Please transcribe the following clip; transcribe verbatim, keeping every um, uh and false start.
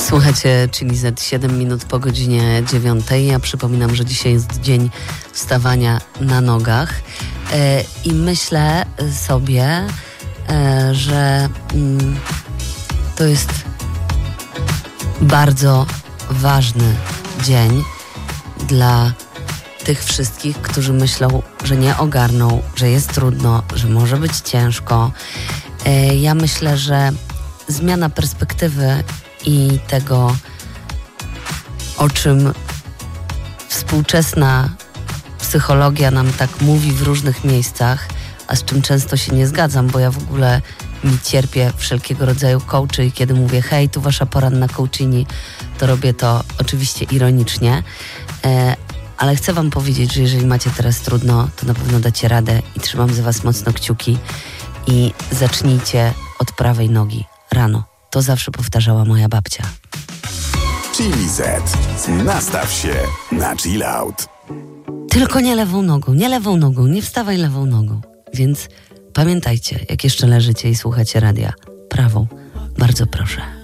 Słuchajcie, czyli za siedem minut po godzinie dziewiątej. Ja przypominam, że dzisiaj jest dzień wstawania na nogach e, i myślę sobie, e, że mm, to jest bardzo ważny dzień dla tych wszystkich, którzy myślą, że nie ogarną, że jest trudno, że może być ciężko. E, ja myślę, że zmiana perspektywy i tego, o czym współczesna psychologia nam tak mówi w różnych miejscach, a z czym często się nie zgadzam, bo ja w ogóle mi cierpię wszelkiego rodzaju coachy i kiedy mówię, hej, tu wasza poranna coachini, to robię to oczywiście ironicznie, e, ale chcę wam powiedzieć, że jeżeli macie teraz trudno, to na pewno dacie radę i trzymam za was mocno kciuki i zacznijcie od prawej nogi rano. To zawsze powtarzała moja babcia. Chili Z. Nastaw się na chill out. Tylko nie lewą nogą, nie lewą nogą, nie wstawaj lewą nogą. Więc pamiętajcie, jak jeszcze leżycie i słuchacie radia, prawą, bardzo proszę.